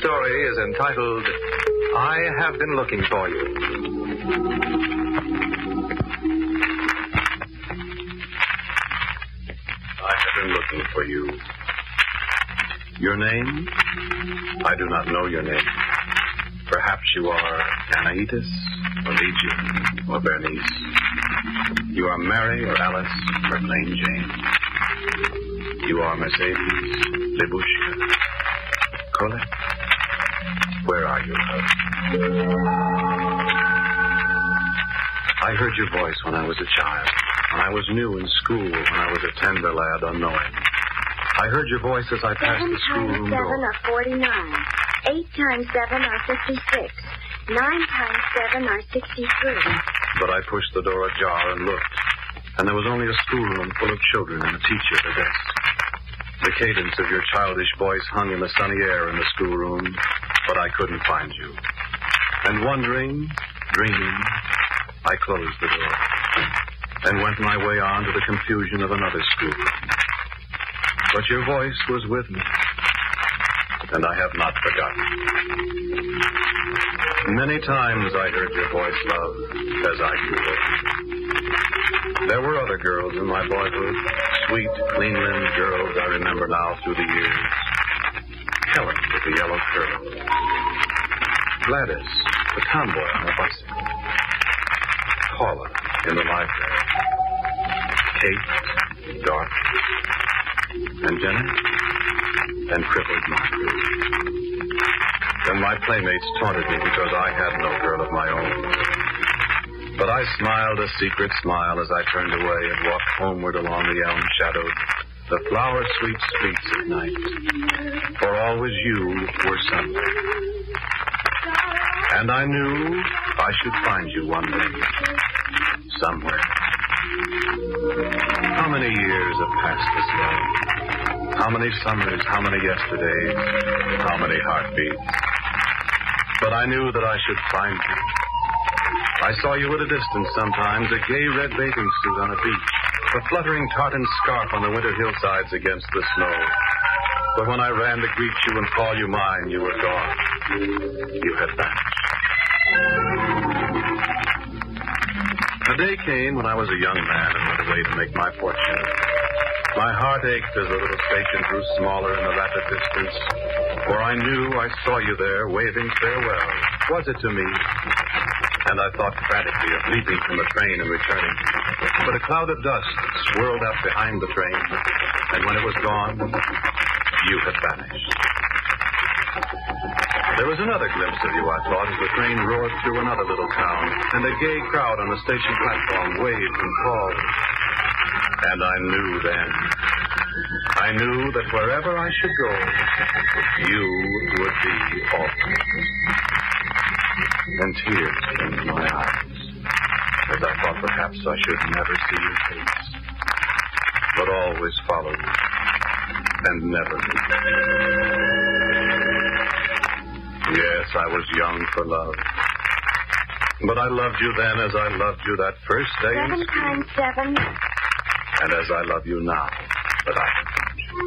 story is entitled, I Have Been Looking for You. I have been looking for you. Your name? I do not know your name. Perhaps you are Anaitis, or Legion, or Bernice. You are Mary, or Alice, or plain Jane. You are Mercedes, Libushka, Colette. Where are you, love? I heard your voice when I was a child, when I was new in school, when I was a tender lad unknowing. I heard your voice as I passed the schoolroom door. 7 times 7 are 49. 8 times 7 are 56. 9 times 7 are 63. But I pushed the door ajar and looked, and there was only a schoolroom full of children and a teacher at a desk. The cadence of your childish voice hung in the sunny air in the schoolroom, but I couldn't find you. And wondering, dreaming, I closed the door and went my way on to the confusion of another schoolroom. But your voice was with me, and I have not forgotten. Many times I heard your voice, love, as I grew up. There were other girls in my boyhood, sweet, clean-limbed girls I remember now through the years. Helen with the yellow curls. Gladys, the tomboy on a bicycle. Paula in the library. Kate, Dorothy, and Jenny, and crippled Margaret. Then my playmates taunted me because I had no girl of my own. But I smiled a secret smile as I turned away and walked homeward along the elm-shadowed, the flower-sweet streets at night. For always you were somewhere. And I knew I should find you one day. Somewhere. How many years have passed this way? How many summers, how many yesterdays, how many heartbeats? But I knew that I should find you. I saw you at a distance sometimes, a gay red bathing suit on a beach, a fluttering tartan scarf on the winter hillsides against the snow. But when I ran to greet you and call you mine, you were gone. You had vanished. A day came when I was a young man and went away to make my fortune. My heart ached as the little station grew smaller in the rapid distance, for I knew I saw you there waving farewell. Was it to me? And I thought frantically of leaping from the train and returning. But a cloud of dust swirled up behind the train, and when it was gone, you had vanished. There was another glimpse of you, I thought, as the train roared through another little town, and a gay crowd on the station platform waved and called. And I knew then. I knew that wherever I should go, you would be also. And tears came to my eyes, as I thought perhaps I should never see your face, but always follow you, and never leave. Yes, I was young for love, but I loved you then as I loved you that first day in 7 school. times 7. And as I love you now that I have found you.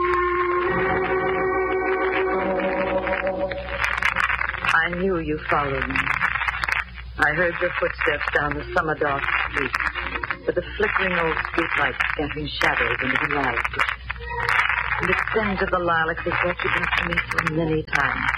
I knew you followed me. I heard your footsteps down the summer dark street, with the flickering old streetlight scattering shadows into the lilac bushes. And the scent of the lilacs is what you've been to me so many times.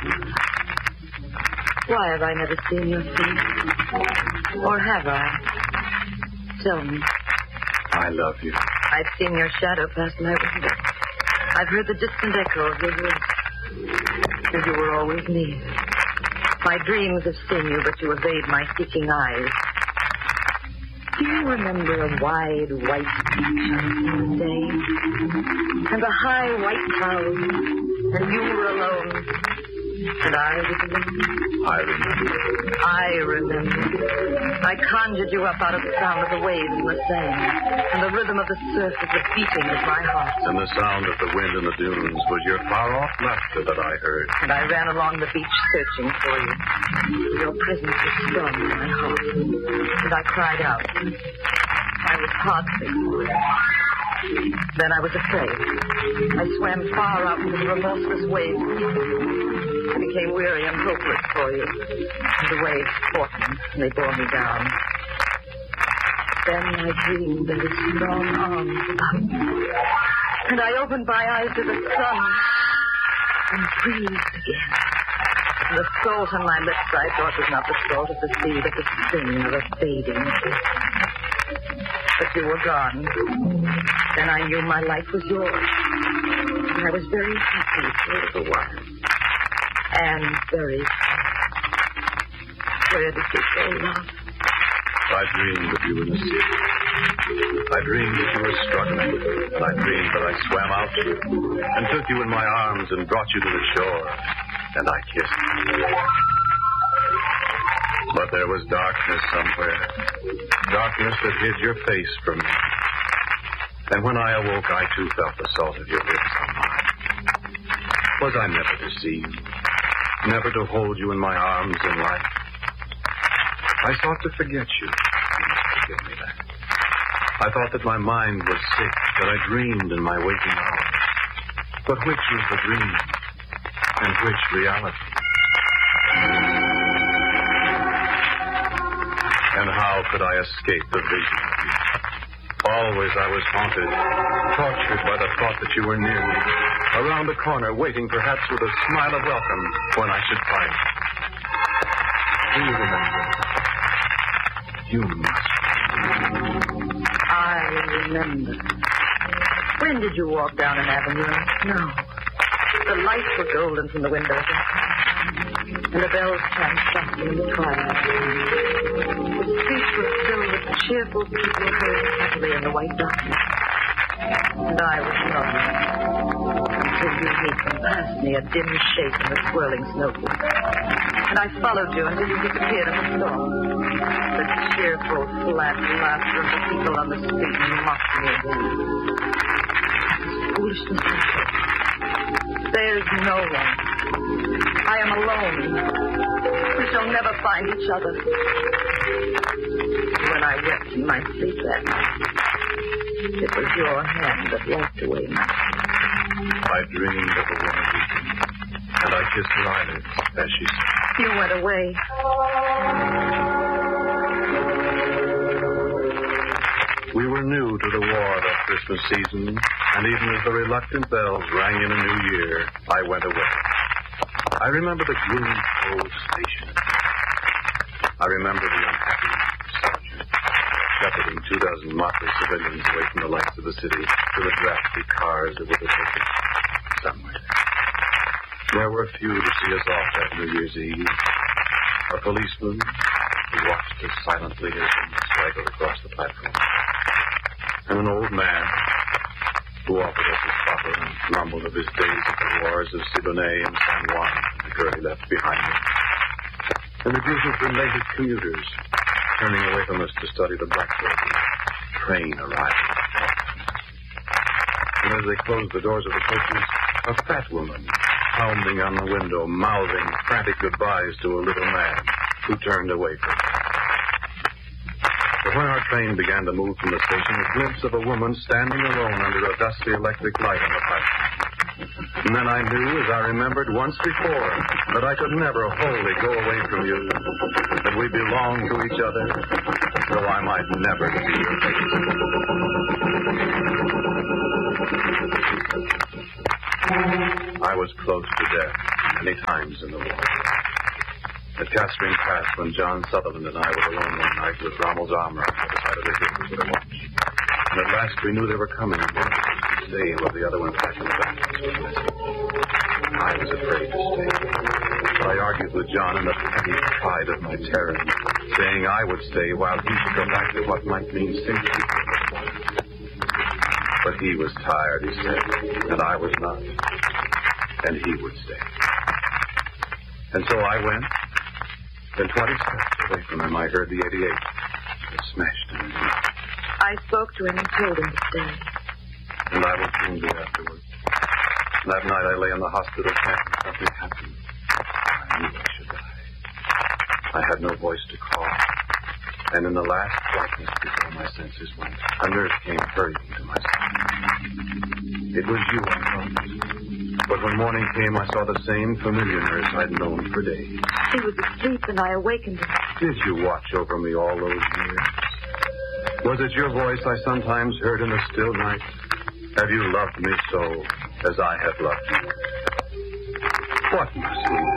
Why have I never seen your face? Or have I? Tell me. I love you. I've seen your shadow pass my window. I've heard the distant echo of your voice. And you were always near. My dreams have seen you, but you evade my seeking eyes. Do you remember a wide white beach on a summer day? And a high white tower? And you were alone. And I was alone. I remember. I remember. I conjured you up out of the sound of the waves in the sand, and the rhythm of the surf is the beating of my heart. And the sound of the wind in the dunes was your far-off laughter that I heard. And I ran along the beach searching for you. Your presence was strong in my heart. And I cried out. I was heartsick for you. Then I was afraid. I swam far out into the remorseless waves. And became weary and hopeless for you. And the waves caught me, and they bore me down. Then I dreamed there were strong arms about me. And I opened my eyes to the sun and breathed again. And the salt on my lips I thought was not the salt of the sea, but the sting of a fading kiss. But you were gone. Then I knew my life was yours. And I was very happy for a little while. And very sad. Where did you go, love? I dreamed of you in the sea. I dreamed that you were struggling. And I dreamed that I swam out to you and took you in my arms and brought you to the shore. And I kissed you. But there was darkness somewhere. Darkness that hid your face from me. And when I awoke, I too felt the salt of your lips on mine. Was I never to see you? Never to hold you in my arms in life? I sought to forget you. You must forgive me that. I thought that my mind was sick, that I dreamed in my waking hours. But which was the dream? And which reality? And how could I escape the vision of you? Always I was haunted, tortured by the thought that you were near me, around the corner, waiting perhaps with a smile of welcome when I should find you. Do you remember? You must. I remember. When did you walk down an avenue in snow? The lights were golden from the windows, and the bells chimed softly in the twilight. The streets were filled with cheerful people hurrying happily in the white darkness. And I was lonely until you hit and passed me, a dim shape in the swirling snowflakes. And I followed you until you disappeared in the storm. The cheerful, flat laughter of the people on the street mocked me again. Foolishness. There's no one. I am alone. We shall never find each other. When I wept in my sleep that night, it was your hand that wiped away my tears. I dreamed of a woman weeping, and I kissed her eyelids as she said, You went away. We were new to the war that Christmas season, and even as the reluctant bells rang in a new year, I went away. I remember the gloomy, cold station. I remember the unhappy sergeant shepherding 24 motley civilians away from the lights of the city to the drafty cars that would have taken somewhere. There were few to see us off that New Year's Eve. A policeman who watched us silently as we straggled across the platform. And an old man who offered us his supper and mumbled of his days at the wars of Siboney and San Juan, the girl he left behind him. And the group of belated commuters turning away from us to study the blackboard train arriving. And as they closed the doors of the coaches, a fat woman pounding on the window, mouthing frantic goodbyes to a little man who turned away from her. But when our train began to move from the station, a glimpse of a woman standing alone under a dusty electric light on the platform. And then I knew, as I remembered once before, that I could never wholly go away from you, that we belonged to each other, though I might never see your face. I was close to death many times in the war. At Catherine Pass, when John Sutherland and I were alone one night with Rommel's armor on the side of the hill with a watch. And at last we knew they were coming. One of us would stay while the other went back in the back. I was afraid to stay. But I argued with John in the petty pride of my terror, saying I would stay while he should go back to what might mean safety. But he was tired, he said, and I was not. And he would stay. And so I went. Then 20 steps away from him, I heard the 88. It smashed in his mouth. I spoke to him and told him to stay. And I was wounded afterwards. That night I lay in the hospital camp and something happened. I knew I should die. I had no voice to call. And in the last blackness before my senses went, a nurse came hurrying to my side. It was you I loved. But when morning came, I saw the same familiar nurse I'd known for days. He was asleep, and I awakened him. Did you watch over me all those years? Was it your voice I sometimes heard in the still night? Have you loved me so as I have loved you? What must we do?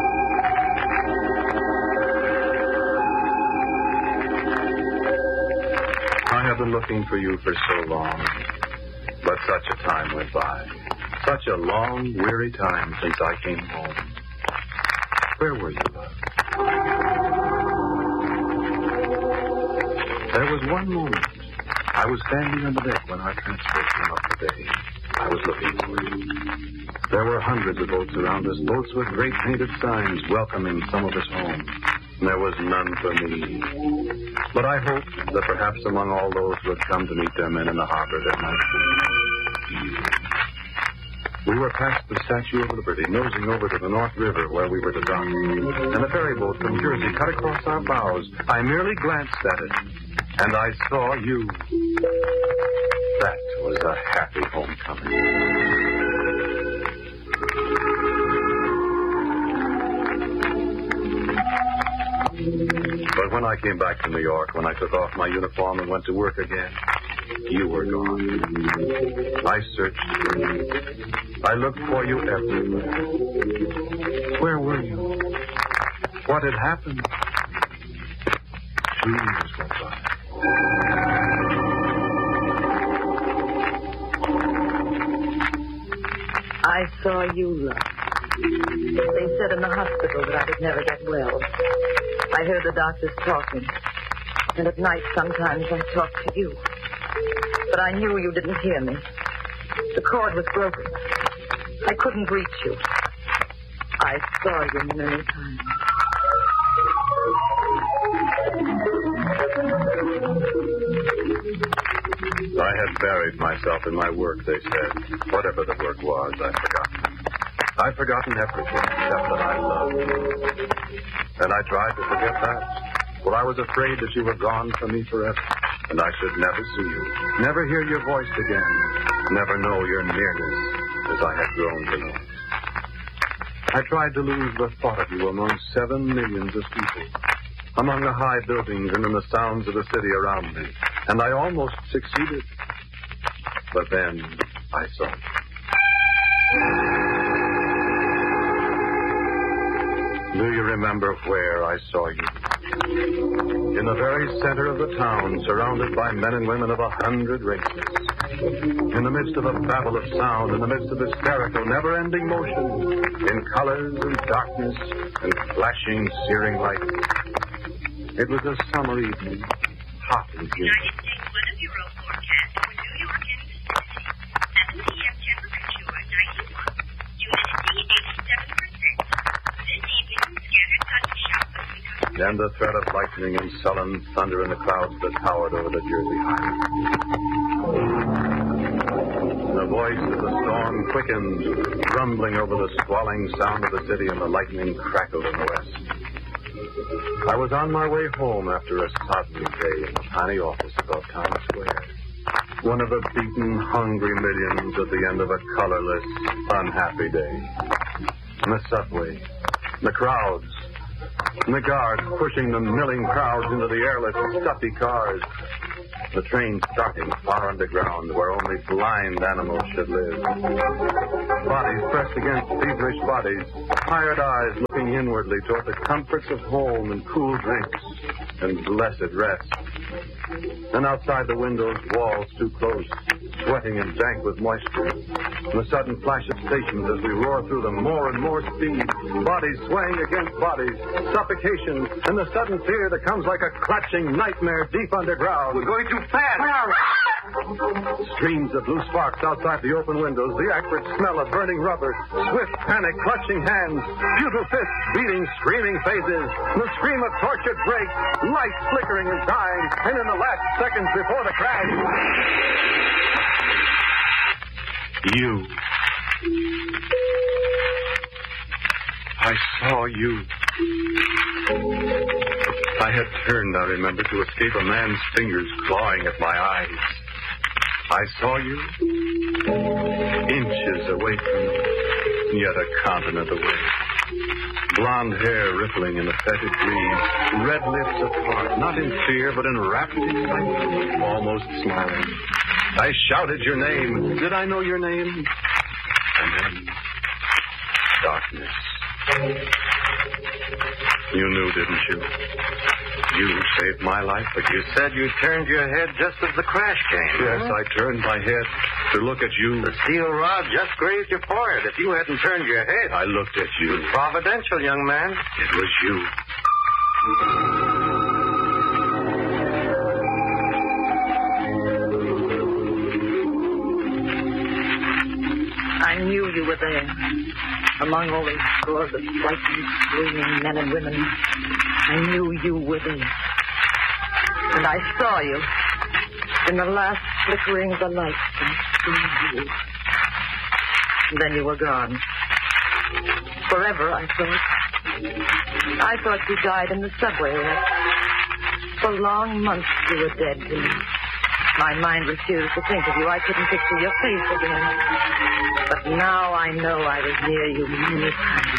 I have been looking for you for so long, but such a time went by. Such a long, weary time since I came home. Where were you, love? There was one moment. I was standing on the deck when our transport came up today. I was looking for you. There were hundreds of boats around us, boats with great painted signs welcoming some of us home. And there was none for me. But I hoped that perhaps among all those who had come to meet their men in the harbor, there might be. We were past the Statue of Liberty, nosing over to the North River where we were to dock. And a ferry boat from Jersey cut across our bows. I merely glanced at it, and I saw you. That was a happy homecoming. But when I came back to New York, when I took off my uniform and went to work again, you were gone. I searched for you. I looked for you everywhere. Where were you? What had happened? 2 years went by. I saw you, love. They said in the hospital that I would never get well. I heard the doctors talking. And at night, sometimes I talked to you. But I knew you didn't hear me. The cord was broken. I couldn't reach you. I saw you many times. I had buried myself in my work, they said. Whatever the work was, I'd forgotten. I'd forgotten everything except that I loved you. And I tried to forget that, for I was afraid that you were gone from me forever, and I should never see you, never hear your voice again, never know your nearness as I had grown to know. I tried to lose the thought of you among 7 millions of people, among the high buildings and in the sounds of the city around me, and I almost succeeded. But then I saw you. Do you remember where I saw you? In the very center of the town, surrounded by men and women of 100 races. In the midst of a babble of sound, in the midst of hysterical, never-ending motion, in colors and darkness and flashing, searing light. It was a summer evening, hot and humid. United States Weather Bureau forecast for New York and vicinity. 7 p.m. temperature 91. Humidity 87%. This evening, scattered thunder showers become... Then the threat of lightning and sullen thunder in the clouds that towered over the Jersey highway. The voice of the storm quickened, rumbling over the squalling sound of the city, and the lightning crackled in the west. I was on my way home after a sodden day in the tiny office above Times Square. One of the beaten, hungry millions at the end of a colorless, unhappy day. And the subway, the crowds, and the guards pushing the milling crowds into the airless, stuffy cars. The train starting far underground where only blind animals should live. Bodies pressed against feverish bodies, tired eyes looking inwardly toward the comforts of home and cool drinks and blessed rest. And outside the windows, walls too close, sweating and dank with moisture. And the sudden flash of stations as we roar through them, more and more speed, bodies swaying against bodies, suffocation, and the sudden fear that comes like a clutching nightmare deep underground. We're going too fast. Streams of blue sparks outside the open windows, the acrid smell of burning rubber, swift panic clutching hands, futile fists beating screaming faces, the scream of tortured brakes, lights flickering and dying, and in the last seconds before the crash... You. I saw you. I had turned, I remember, to escape a man's fingers clawing at my eyes. I saw you inches away from me, yet a continent away. Blonde hair rippling in a fetid breeze, red lips apart, not in fear, but in rapt excitement, almost smiling. I shouted your name. Did I know your name? And then, darkness. You knew, didn't you? You saved my life, but you said you turned your head just as the crash came. Yes, I turned my head to look at you. The steel rod just grazed your forehead. If you hadn't turned your head, I looked at you. It was providential, young man. It was you. I knew you were there. Among all those scores of frightened, screaming men and women, I knew you were there. And I saw you in the last flickering of the lights. I saw you. And then you were gone. Forever, I thought. I thought you died in the subway. For long months you were dead to me. My mind refused to think of you. I couldn't picture your face again. But now I know I was near you many times.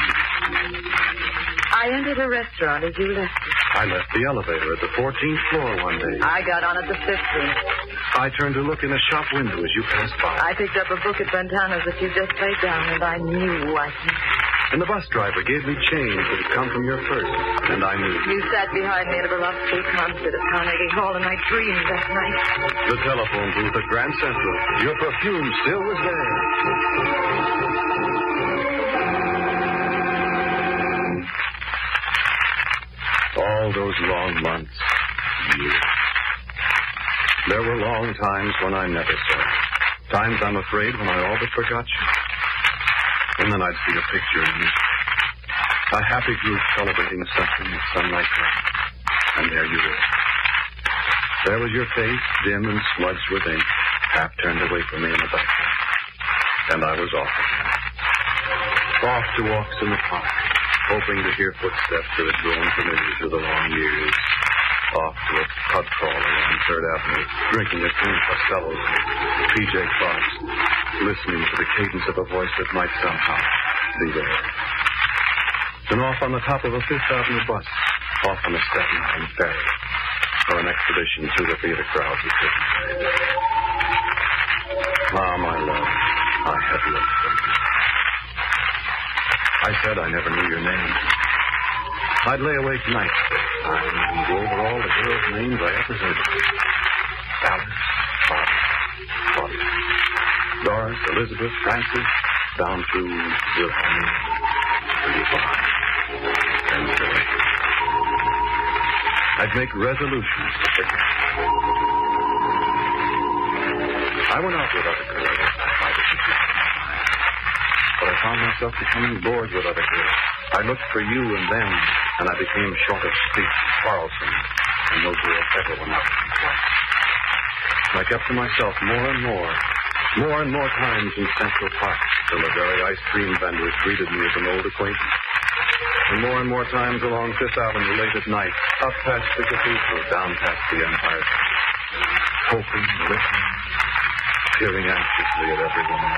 I entered a restaurant as you left me. I left the elevator at the 14th floor one day. I got on at the 15th. I turned to look in a shop window as you passed by. I picked up a book at Ventana's that you just laid down, and I knew I could. And the bus driver gave me change that had come from your purse, and I knew. You sat behind me at a Beloved concert at Carnegie Hall, and I dreamed that night. The telephone booth at Grand Central. Your perfume still was there. All those long months, years. There were long times when I never saw you. Times, I'm afraid, when I all but forgot you. And then I'd see a picture of you. A happy group celebrating something at sunlight time. And there you were. There was your face, dim and smudged with ink, half turned away from me in the background. And I was off again. Off to walks in the park, hoping to hear footsteps that had grown familiar through the long years. Off to a pub crawl along 3rd Avenue, drinking a tin Costello's and P.J. Clark's, listening to the cadence of a voice that might somehow be there. And off on the top of a 5th Avenue bus, off on a Staten Island ferry, or an expedition through the theater crowds at Christmas. Ah, my love, I had looked for you. I said I never knew your name. I'd lay awake nights and go over all the girls' names I ever heard. Alice, Barbara, Claudia, Doris, Elizabeth, Frances, down to Wilhelmina, Yvonne, and Philip. I'd make resolutions to forget. I went out with other girls. But I found myself becoming bored with other girls. I looked for you and them, and I became short of speech, quarrelsome, and no girl ever went out with me twice. I kept to myself more and more times in Central Park, till the very ice cream vendors greeted me as an old acquaintance. And more times along 5th Avenue late at night, up past the cathedral, down past the Empire State, hoping, listening, peering anxiously at every woman.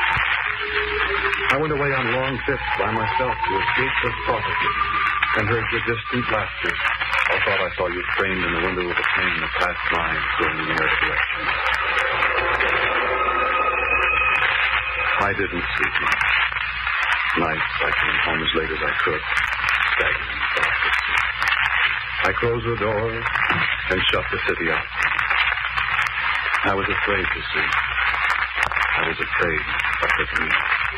I went away on long trips by myself to escape the thought of you, and heard your distant laughter. I thought I saw you framed in the window of a train that passed mine, going in your direction. I didn't sleep much. Nights I came home as late as I could, staggering thoughts. I closed the door and shut the city out. I was afraid to sleep. I was afraid of the dream.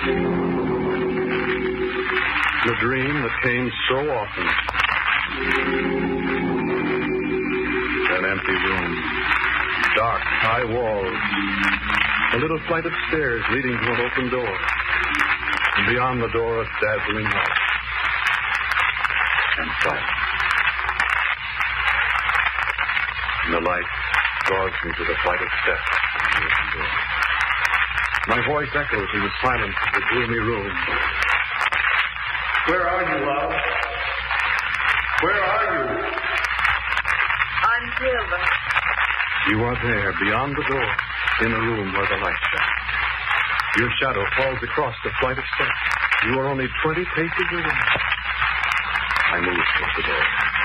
The dream that came so often. An empty room. Dark, high walls. A little flight of stairs leading to an open door. And beyond the door, a dazzling light. And silence. And the light draws me to the flight of steps and the open door. My voice echoes in the silence of the gloomy room. Where are you, love? Where are you? I'm Gilda. You are there, beyond the door, in the room where the light shines. Your shadow falls across the flight of steps. You are only 20 paces away. I moved towards the door.